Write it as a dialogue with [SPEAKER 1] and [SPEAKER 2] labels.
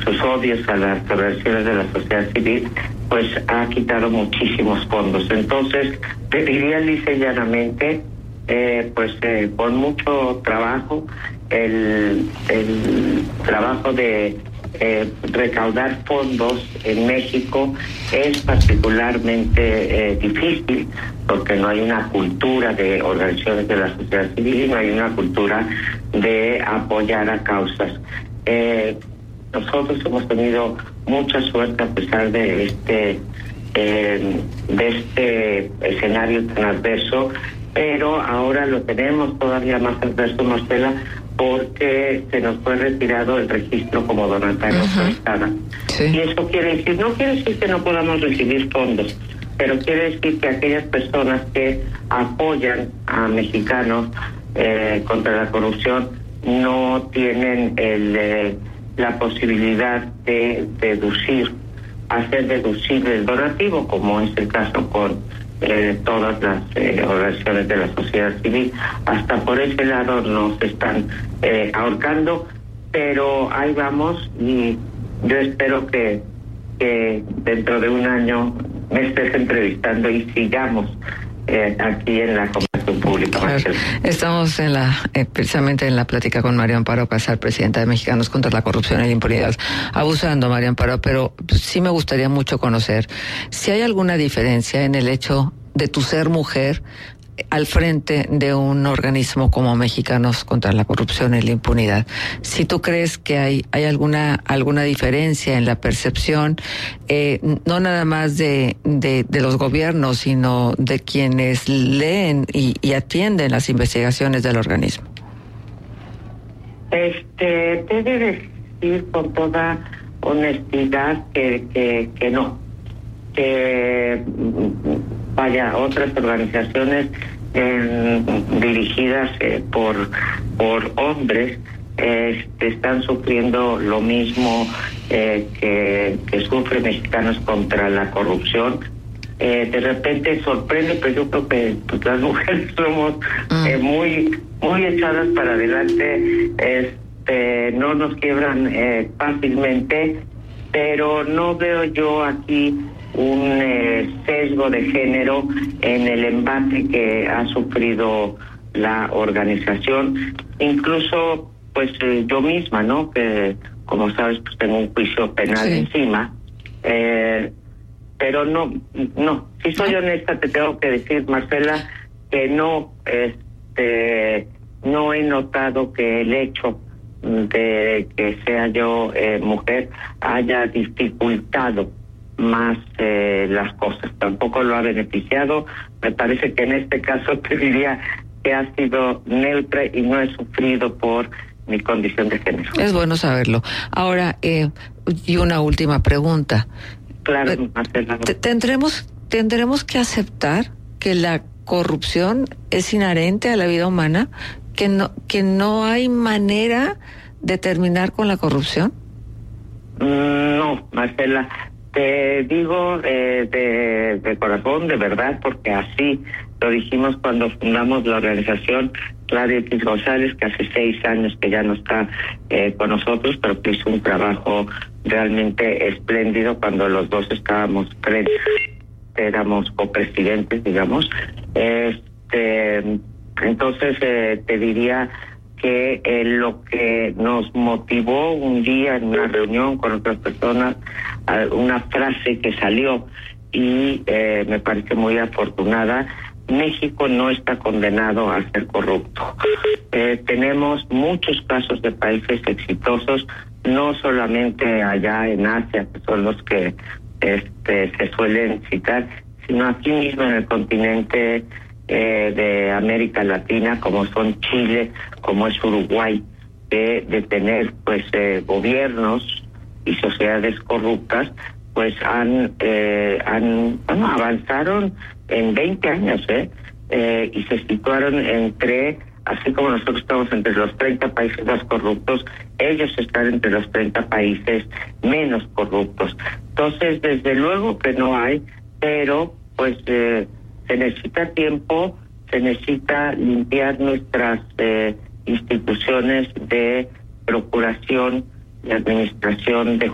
[SPEAKER 1] sus odios a las organizaciones de la sociedad civil, pues ha quitado muchísimos fondos. Entonces, te diría lisa y llanamente, con mucho trabajo, el trabajo de recaudar fondos en México es particularmente difícil, porque no hay una cultura de organizaciones de la sociedad civil y no hay una cultura de apoyar a causas. Nosotros hemos tenido mucha suerte a pesar de este escenario tan adverso, pero ahora lo tenemos todavía más adverso, Marcela, porque se nos fue retirado el registro como donatario autorizada. Sí. Y eso quiere decir, no quiere decir que no podamos recibir fondos, pero quiere decir que aquellas personas que apoyan a mexicanos contra la corrupción no tienen la posibilidad de hacer deducible el donativo, como es el caso con todas las organizaciones de la sociedad civil. Hasta por ese lado nos están ahorcando, pero ahí vamos, y yo espero que dentro de un año me estés entrevistando y sigamos aquí en la conversación pública.
[SPEAKER 2] Claro. Estamos precisamente en la plática con María Amparo Casar, presidenta de Mexicanos contra la Corrupción y la Impunidad. Abusando, María Amparo, pero sí me gustaría mucho conocer si hay alguna diferencia en el hecho de tu ser mujer al frente de un organismo como Mexicanos contra la Corrupción y la Impunidad. Si tú crees que hay alguna diferencia en la percepción, no nada más de los gobiernos, sino de quienes leen y atienden las investigaciones del organismo.
[SPEAKER 1] Te he de decir con toda honestidad que no. Que vaya, otras organizaciones dirigidas por hombres están sufriendo lo mismo que sufren Mexicanos contra la corrupción. De repente sorprende, pero yo creo que las mujeres somos muy echadas para adelante, no nos quiebran fácilmente, pero no veo yo aquí un sesgo de género en el embate que ha sufrido la organización. Incluso, yo misma, ¿no? Que, como sabes, tengo un juicio penal encima. Pero no. Si soy honesta, te tengo que decir, Marcela, que no he notado que el hecho de que sea yo mujer haya dificultado más las cosas. Tampoco lo ha beneficiado. Me parece que en este caso te diría que ha sido neutra y no he sufrido por mi condición de género.
[SPEAKER 2] Es bueno saberlo. Ahora, y una última pregunta.
[SPEAKER 1] Claro, Marcela.
[SPEAKER 2] ¿Tendremos que aceptar que la corrupción es inherente a la vida humana? ¿Que no hay manera de terminar con la corrupción?
[SPEAKER 1] No, Marcela. Te digo de corazón, de verdad, porque así lo dijimos cuando fundamos la organización. Claudia X González, que hace 6 años que ya no está con nosotros, pero que hizo un trabajo realmente espléndido cuando los dos éramos copresidentes, digamos. Entonces te diría que lo que nos motivó un día en una reunión con otras personas, una frase que salió y me parece muy afortunada: México no está condenado a ser corrupto. Tenemos muchos casos de países exitosos, no solamente allá en Asia, que son los que se suelen citar, sino aquí mismo en el continente de América Latina, como son Chile, como es Uruguay, de tener gobiernos y sociedades corruptas, avanzaron en 20 años, y se situaron así como nosotros estamos entre los 30 países más corruptos, ellos están entre los 30 países menos corruptos. Entonces, desde luego que no hay, pero se necesita tiempo, se necesita limpiar nuestras instituciones de procuración y administración de